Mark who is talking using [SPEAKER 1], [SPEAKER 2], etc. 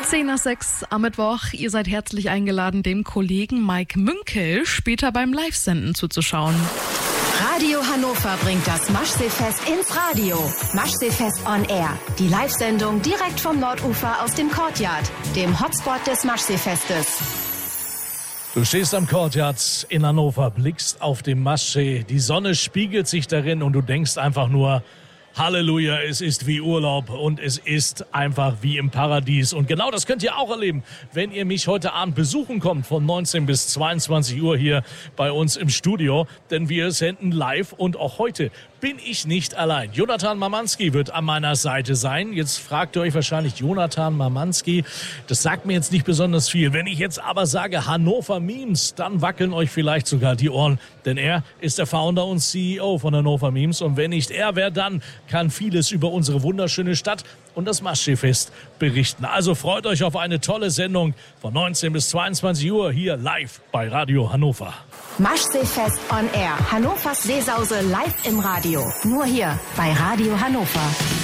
[SPEAKER 1] 5:10 am Mittwoch. Ihr seid herzlich eingeladen, dem Kollegen Mike Münkel später beim Live-Senden zuzuschauen.
[SPEAKER 2] Radio Hannover bringt das Maschseefest ins Radio. Maschseefest on Air. Die Live-Sendung direkt vom Nordufer aus dem Courtyard, dem Hotspot des Maschseefestes.
[SPEAKER 3] Du stehst am Courtyard in Hannover, blickst auf den Maschsee, die Sonne spiegelt sich darin und du denkst einfach nur: Halleluja, es ist wie Urlaub und es ist einfach wie im Paradies. Und genau das könnt ihr auch erleben, wenn ihr mich heute Abend besuchen kommt von 19 bis 22 Uhr hier bei uns im Studio. Denn wir senden live und auch heute bin ich nicht allein. Jonathan Mamanski wird an meiner Seite sein. Jetzt fragt ihr euch wahrscheinlich, Jonathan Mamanski, das sagt mir jetzt nicht besonders viel. Wenn ich jetzt aber sage Hannover Memes, dann wackeln euch vielleicht sogar die Ohren. Denn er ist der Founder und CEO von Hannover Memes. Und wenn nicht er, wer dann kann vieles über unsere wunderschöne Stadt und das Maschseefest berichten. Also freut euch auf eine tolle Sendung von 19 bis 22 Uhr hier live bei Radio Hannover.
[SPEAKER 2] Maschseefest on Air. Hannovers Seesause live im Radio. Nur hier bei Radio Hannover.